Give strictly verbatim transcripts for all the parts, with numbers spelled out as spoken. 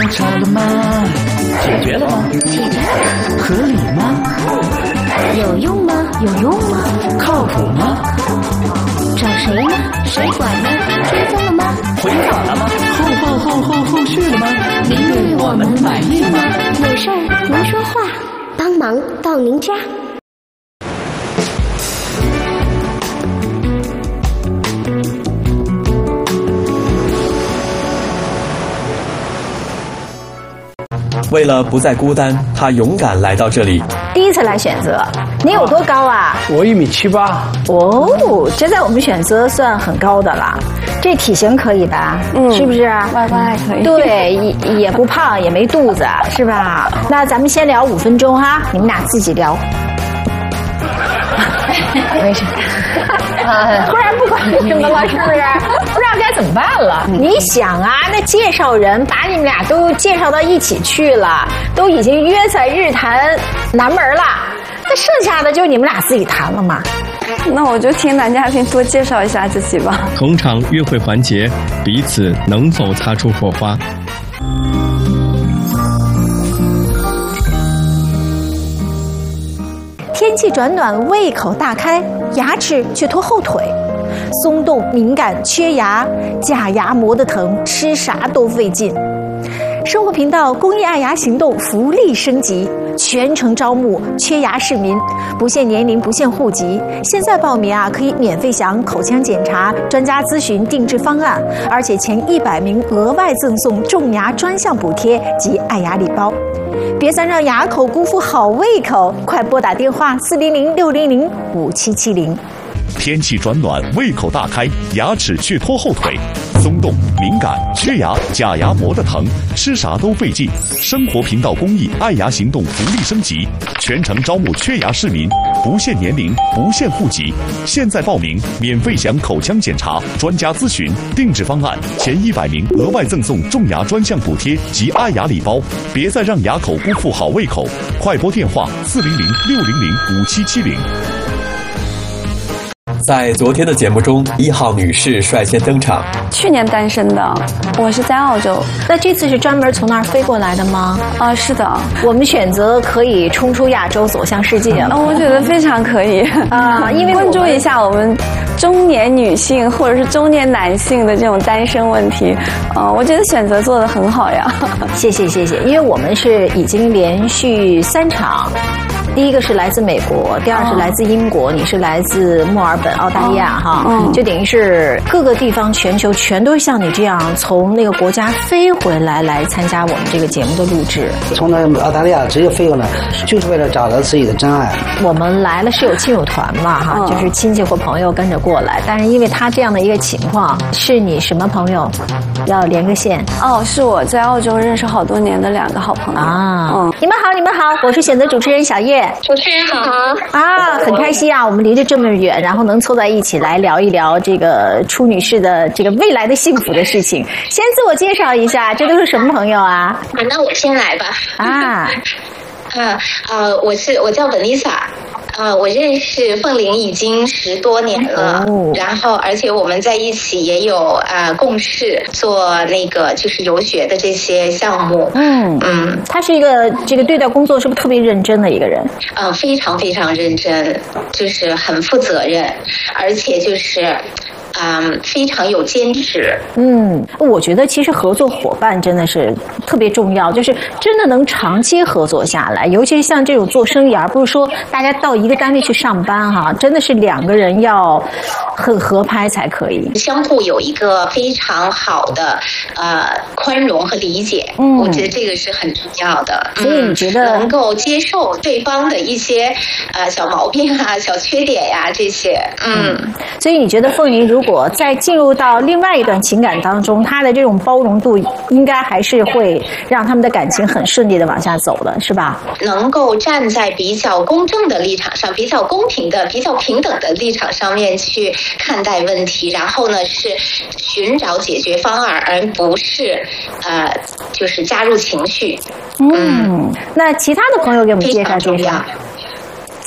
吵了吗？解决了吗？ 解决了。 合理吗？ 有用吗？有用吗？ 靠谱吗？ 找谁呢？谁管呢？追踪了吗？ 回访了吗？后后后后后续了吗？您对我们满意吗？ 有事儿能说话，帮忙到您家。 为了不再孤单，他勇敢来到这里。 第一次来选择，你有多高啊？ 我一米七八。 哦，这在我们选择算很高的了。这体型可以吧？嗯，是不是啊？ 外观还可以。 对，也也不胖，也没肚子，是吧？那咱们先聊五分钟哈，你们俩自己聊。没事。突然不管什么了，是不是？不知道该怎么办了。你想啊，那介绍人把你们俩都介绍到一起去了，都已经约在日坛南门了，那剩下的就你们俩自己谈了嘛。 那我就听男嘉宾多介绍一下自己吧。 同场约会环节，彼此能否擦出火花？ 天气转暖，胃口大开，牙齿却拖后腿，松动、敏感、缺牙，假牙磨得疼，吃啥都费劲。生活频道公益爱牙行动福利升级，全程招募缺牙市民，不限年龄，不限户籍。现在报名啊，可以免费享口腔检查、专家咨询、定制方案，而且前一百名额外赠送种牙专项补贴及爱牙礼包。别再让牙口辜负好胃口，快拨打电话四零零六零零五七七零。 天气转暖，胃口大开，牙齿却拖后腿，松动、敏感、缺牙，假牙磨得疼，吃啥都费劲。生活频道公益爱牙行动福利升级，全程招募缺牙市民，不限年龄，不限户籍。现在报名，免费享口腔检查、专家咨询、定制方案，前一百名额外赠送种牙专项补贴及爱牙礼包。别再让牙口辜负好胃口，快拨电话四零零六零零五七七零。 在昨天的节目中，一号女士率先登场。 去年单身的，我是在澳洲。 那这次是专门从那儿飞过来的吗？ 啊，是的。 我们选择可以冲出亚洲，走向世界了。 啊，我觉得非常可以啊，因为关注一下我们中年女性或者是中年男性的这种单身问题。啊，我觉得选择做得很好呀。 谢谢谢谢，因为我们是已经连续三场。第一个是来自美国，第二是来自英国，你是来自墨尔本、澳大利亚哈，嗯，就等于是各个地方全球全都像你这样从那个国家飞回来来参加我们这个节目的录制。 从那澳大利亚直接飞过来，就是为了找到自己的真爱。 我们来了是有亲友团嘛哈，嗯，就是亲戚或朋友跟着过来，但是因为他这样的一个情况，是你什么朋友要连个线？ 哦，是我在澳洲认识好多年的两个好朋友啊。嗯，你们好，你们好，我是选择主持人小叶。 主持人好啊，很开心啊！我们离着这么远，然后能凑在一起来聊一聊这个初女士的这个未来的幸福的事情。先自我介绍一下，这都是什么朋友啊？ 啊，那我先来吧。 啊， 啊呃，我是我叫文丽莎。呃，我认识凤玲已经十多年了，哦，然后而且我们在一起也有呃共事做那个就是游学的这些项目。 嗯嗯，他是一个这个对待工作是不是特别认真的一个人？ 嗯、呃，非常非常认真，就是很负责任，而且就是。嗯，非常有坚持。 嗯，我觉得其实合作伙伴真的是特别重要，就是真的能长期合作下来，尤其是像这种做生意，而不是说大家到一个单位去上班哈，真的是两个人要很合拍才可以， 相互有一个非常好的呃宽容和理解。嗯，我觉得这个是很重要的。 所以你觉得、 嗯、能够接受对方的一些呃小毛病啊、小缺点呀、啊、这些。嗯， 嗯所以你觉得凤玲如果如果再进入到另外一段情感当中，他的这种包容度应该还是会让他们的感情很顺利的往下走的，是吧？ 能够站在比较公正的立场上，比较公平的、比较平等的立场上面去看待问题，然后呢是寻找解决方案，而不是呃就是加入情绪。 嗯，嗯那其他的朋友给我们介绍介绍。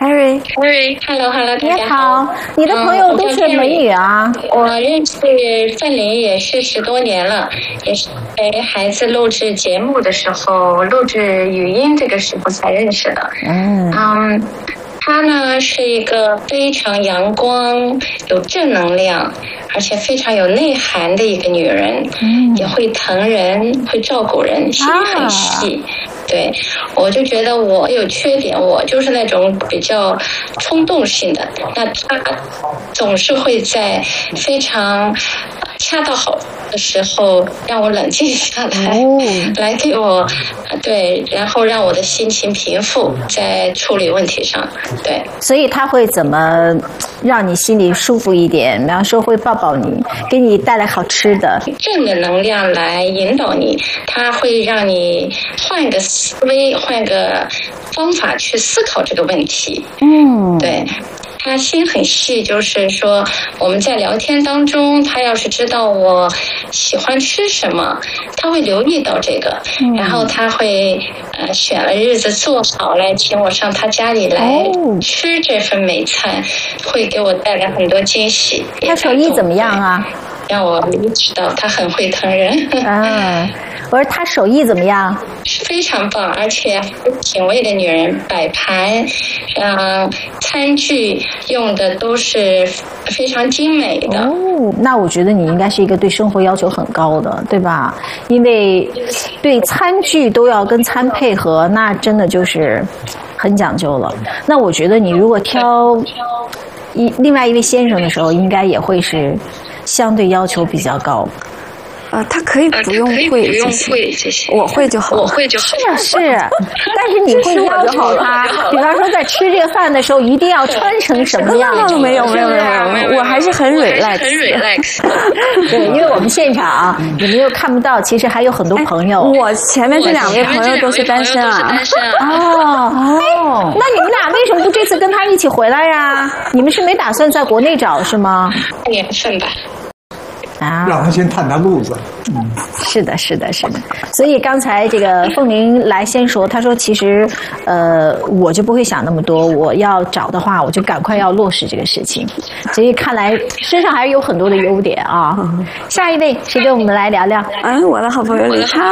Harry，Harry，Hello Hello， 大家好。 你的朋友都是美女啊？ 我认识范玲也是十多年了，也是陪孩子录制节目的时候，录制语音这个时候才认识的。嗯。嗯。她呢是一个非常阳光、有正能量，而且非常有内涵的一个女人，嗯、也会疼人，会照顾人，心很细。啊、对，我就觉得我有缺点，我就是那种比较冲动性的。那她总是会在非常恰到好的时候让我冷静下来，哦、来给我对，然后让我的心情平复，在处理问题上。对， 所以他会怎么让你心里舒服一点？比方说会抱抱你，给你带来好吃的， 正的能量来引导你，他会让你换个思维，换个方法去思考这个问题。嗯，对。他心很细，就是说我们在聊天当中，他要是知道我喜欢吃什么，他会留意到这个，嗯、然后他会呃选了日子做好来请我上他家里来吃这份美餐，哦、会给我带来很多惊喜。 他手艺怎么样啊？ 让我意识到他很会疼人。 啊，我说他手艺怎么样？ 非常棒，而且品味的女人，摆盘，嗯，餐具用的都是非常精美的。 哦，那我觉得你应该是一个对生活要求很高的，对吧？因为对餐具都要跟餐配合，那真的就是很讲究了。那我觉得你如果挑一另外一位先生的时候，应该也会是相对要求比较高。 呃，他可以不用会这些，我会就好， 我会就好。 是是，但是你会要求他，比方说在吃这个饭的时候，一定要穿成什么样？ 没有没有没有没有，我还是很 relax， 很 relax。 对，因为我们现场你们又看不到，其实还有很多朋友。 我前面这两位朋友都是单身啊。 哦哦，那你们俩为什么不这次跟他一起回来呀？你们是没打算在国内找是吗？ 缘分吧。 啊，让他先探探路子。嗯， 是的，是的，是的。所以刚才这个凤玲来先说，她说其实，呃，我就不会想那么多，我要找的话，我就赶快要落实这个事情。所以看来身上还是有很多的优点啊。嗯、下一位，谁跟我们来聊聊？ 嗯，我的好朋友李昌。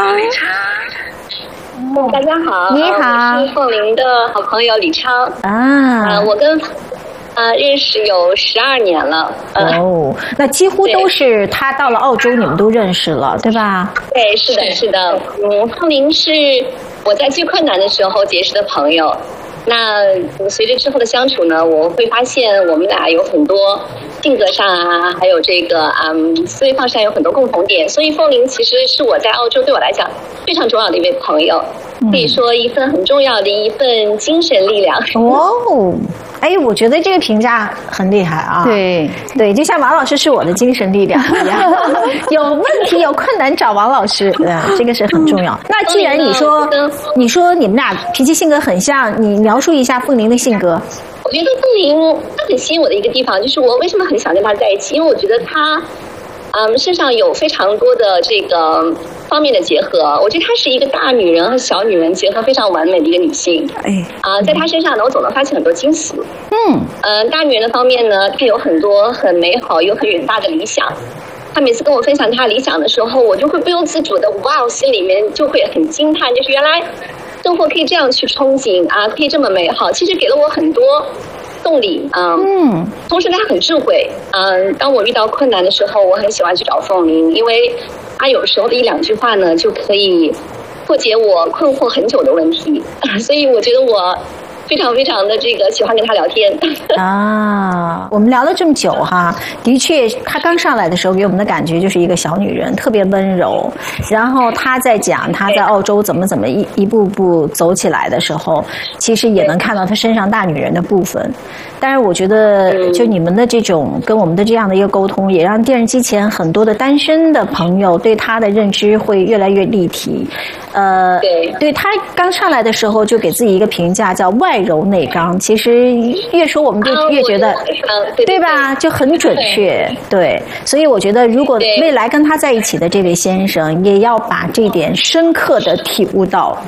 大家好， 你好， 我是凤玲的好朋友李昌。 啊， 呃、我跟。呃，认识有十二年了。 呃、哦，那几乎都是他到了澳洲，你们都认识了，对吧？ 对，是的，是的。嗯，凤玲是我在最困难的时候结识的朋友。那随着之后的相处呢，我会发现我们俩有很多性格上啊，还有这个嗯思维方向有很多共同点。所以凤玲其实是我在澳洲对我来讲非常重要的一位朋友，可以说一份很重要的一份精神力量。 哦。哎，我觉得这个评价很厉害啊！ 对对，就像王老师是我的精神力量一样，有问题有困难找王老师，对，这个是很重要。那既然你说你说你们俩脾气性格很像，你描述一下凤玲的性格。 我觉得凤玲她很吸引我的一个地方，就是我为什么很想跟她在一起，因为我觉得她嗯身上有非常多的这个方面的结合，我觉得她是一个大女人和小女人结合非常完美的一个女性。哎，啊、呃，在她身上呢，我总能发现很多惊喜。嗯，呃，大女人的方面呢，她有很多很美好又很远大的理想。她每次跟我分享她理想的时候，我就会不由自主的，哇，心里面就会很惊叹，就是原来生活可以这样去憧憬啊，可以这么美好。其实给了我很多动力啊。嗯，同时她很智慧。嗯，当我遇到困难的时候，我很喜欢去找凤玲，因为她有时候的一两句话呢，就可以破解我困惑很久的问题。所以我觉得我非常非常的这个喜欢跟他聊天啊。我们聊了这么久哈，的确，他刚上来的时候给我们的感觉就是一个小女人，特别温柔。然后他在讲他在澳洲怎么怎么一一步步走起来的时候，其实也能看到他身上大女人的部分。但是我觉得，就你们的这种跟我们的这样的一个沟通，也让电视机前很多的单身的朋友对他的认知会越来越立体。呃，对，对他刚上来的时候就给自己一个评价叫外柔内刚，其实越说我们就越觉得，对吧？就很准确，对。所以我觉得，如果未来跟他在一起的这位先生，也要把这点深刻的体悟到。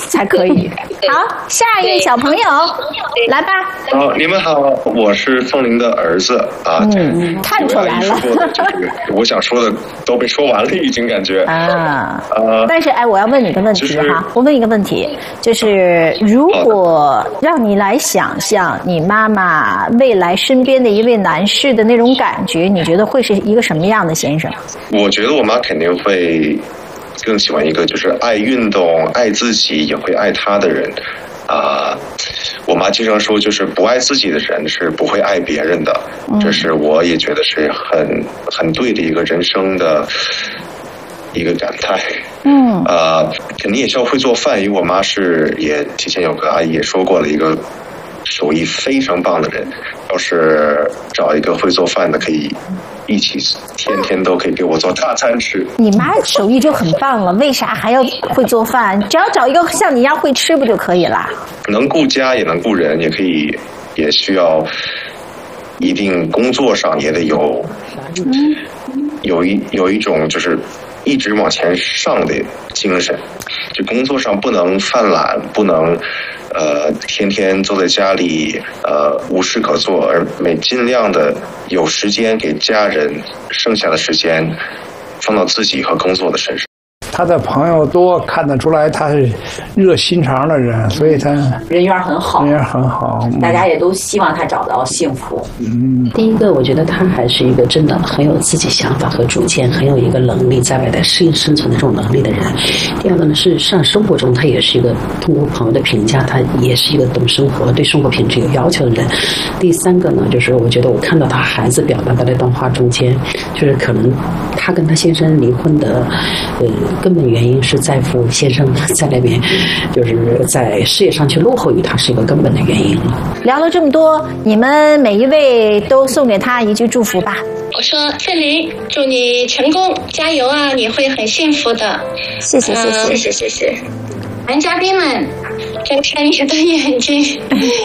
才可以。好，下一位小朋友，来吧。 好，你们好，我是凤玲的儿子啊。 嗯，看出来了。 我想说的都被说完了，已经感觉啊。呃，但是哎，我要问你个问题哈，我问一个问题，就是如果让你来想象你妈妈未来身边的一位男士的那种感觉，你觉得会是一个什么样的先生？ 我觉得我妈肯定会更喜欢一个就是爱运动、爱自己也会爱他的人。啊、呃，我妈经常说，就是不爱自己的人是不会爱别人的，嗯、这是我也觉得是很很对的一个人生的一个感慨。嗯，呃，肯定也是要会做饭，因为我妈是也提前有个阿姨也说过了，一个手艺非常棒的人，要是找一个会做饭的，可以一起天天都可以给我做大餐吃。 你妈手艺就很棒了，为啥还要会做饭？只要找一个像你一样会吃不就可以了？ 能顾家也能顾人，也可以，也需要一定工作上也得有，有一有一种就是一直往前上的精神，就工作上不能犯懒，不能呃天天坐在家里呃无事可做，而每尽量的有时间给家人，剩下的时间放到自己和工作的身上。 他的朋友多，看得出来他是热心肠的人，所以他人缘很好， 人缘很好， 大家也都希望他找到幸福。 嗯，第一个，我觉得他还是一个真的很有自己想法和主见，很有一个能力在外在适应生存的这种能力的人。第二个呢，是上生活中他也是一个通过朋友的评价，他也是一个懂生活、对生活品质有要求的人。第三个呢，就是我觉得我看到他孩子表达的那段话中间，就是可能他跟他先生离婚的，呃。根本原因是在乎先生在那边，就是在事业上去落后于他，是一个根本的原因了。 聊了这么多，你们每一位都送给他一句祝福吧。 我说凤玲，祝你成功，加油啊！你会很幸福的。 谢谢谢谢、 嗯、谢谢谢谢。男嘉宾们，睁开你的眼睛。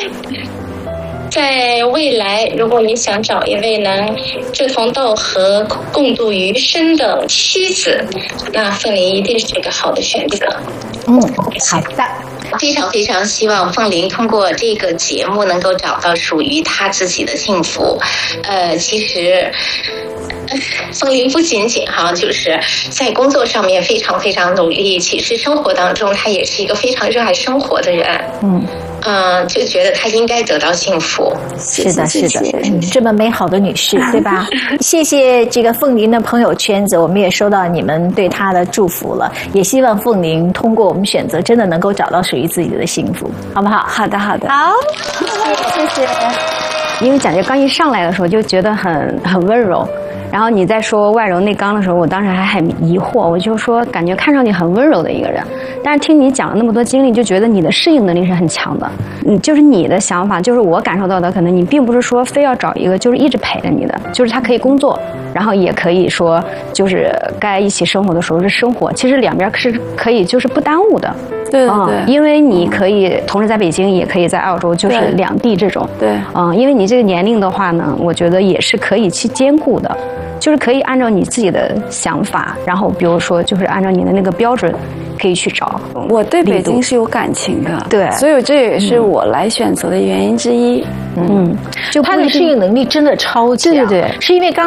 在未来，如果你想找一位能志同道合、共度余生的妻子，那凤玲一定是一个好的选择。 嗯，好的。 非常非常希望凤玲通过这个节目能够找到属于她自己的幸福。呃，其实。凤玲不仅仅哈，就是在工作上面非常非常努力，其实生活当中她也是一个非常热爱生活的人。嗯。嗯，就觉得她应该得到幸福。 是的，是的，嗯，这么美好的女士，对吧？谢谢这个凤玲的朋友圈子，我们也收到你们对她的祝福了，也希望凤玲通过我们选择，真的能够找到属于自己的幸福，好不好？ 好的，好的。 好，谢谢。 因为感觉刚一上来的时候就觉得很很温柔。然后你在说外柔内刚的时候，我当时还很疑惑，我就说感觉看上去很温柔的一个人，但是听你讲了那么多经历，就觉得你的适应能力是很强的。嗯，就是你的想法，就是我感受到的，可能你并不是说非要找一个就是一直陪着你的，就是他可以工作，然后也可以说就是该一起生活的时候是生活，其实两边是可以就是不耽误的。 对对对、 嗯，因为你可以同时在北京，也可以在澳洲，就是两地这种。对，嗯，因为你这个年龄的话呢，我觉得也是可以去兼顾的，就是可以按照你自己的想法，然后比如说就是按照你的那个标准，可以去找。 我对北京是有感情的， 对， 所以这也是我来选择的原因之一。 嗯，就他的适应能力真的超强。 对对对， 是因为刚。